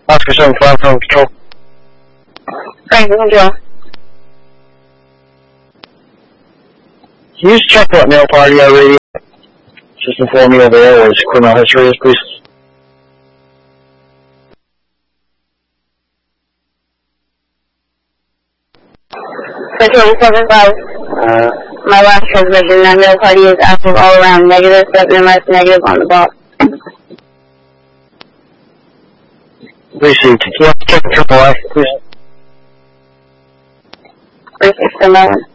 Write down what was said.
Oscar 75 from control. Frank, control. Can you just check what mail party I radio? Just inform me over there what his criminal history is, please. Control 75. My last transmission, that mail party is active all around. Negative, 7 MS, negative on the box. Received. Can you check the AAA, please? 36 11.